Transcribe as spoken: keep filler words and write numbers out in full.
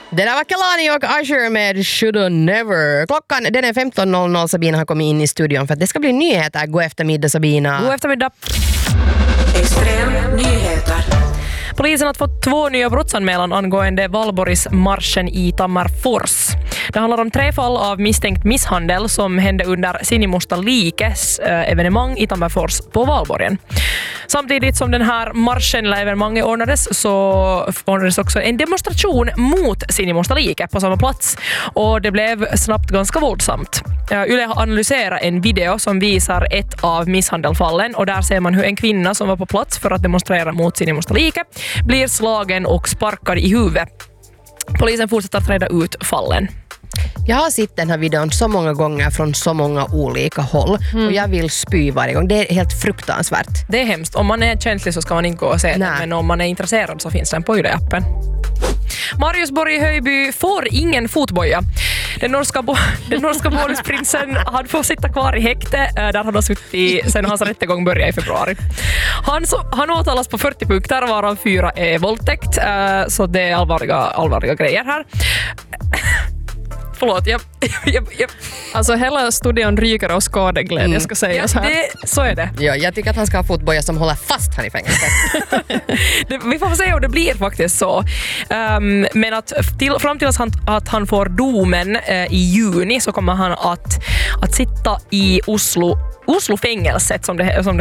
Det där var Kelani och Usher med Should or Never. Klockan den är femton noll noll. Sabina har kommit in i studion för att det ska bli nyheter. God eftermiddag, Sabina. God eftermiddag. Extrem nyheter. Polisen har fått två nya brottsanmälan angående Valborgsmarschen i Tammerfors. Det handlar om tre fall av misstänkt misshandel som hände under Sinimusta likes evenemang i Tammerfors på Valborgen. Samtidigt som den här marschen eller evenemanget ordnades så ordnades också en demonstration mot Sinimusta like på samma plats. Och det blev snabbt ganska våldsamt. Yle har analyserat en video som visar ett av misshandelfallen och där ser man hur en kvinna som var på plats för att demonstrera mot Sinimusta like blir slagen och sparkad i huvudet. Polisen fortsätter att reda ut fallen. Jag har sett den här videon så många gånger från så många olika håll mm. och jag vill spy varje gång. Det är helt fruktansvärt. Det är hemskt. Om man är känslig så ska man inte gå och se den, men om man är intresserad så finns den på Yle-appen. Marius Borg i Höjby får ingen fotboja. Den norska, bo- den norska bonusprinsen han får sitta kvar i häkte där han har suttit sen hans rättegång började i februari. Han, så, han åtalas på fyrtio punkter varav fyra är våldtäkt, så det är allvarliga, allvarliga grejer här. Förlåt, jag, jag, jag... Alltså hela studion ryker av skadeglädje, mm. jag ska säga ja, så här. Det, så är det. Ja, jag tycker att han ska ha fotboja som håller fast han i fängelset. det, vi får se om det blir faktiskt så. Um, men att till, fram till att han, att han får domen uh, i juni så kommer han att, att sitta i Oslo, Oslo fängelset som det, som det